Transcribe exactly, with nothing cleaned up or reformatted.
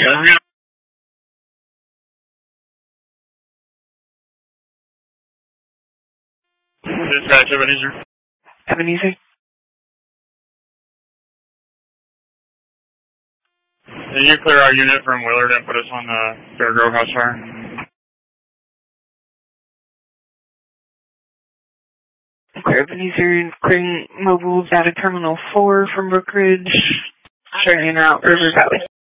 Yeah. Dispatch, Ebenezer. Ebenezer? Can you clear our unit from Willard and put us on the Fair Grove House fire? Okay, Ebenezer, clearing mobile data terminal four from Brook Ridge, turning out River Valley.